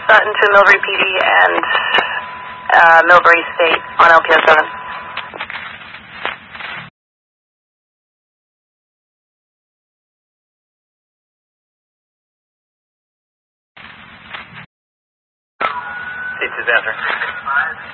Sutton to Millbury PD and Millbury State on LPS 7. C2's after.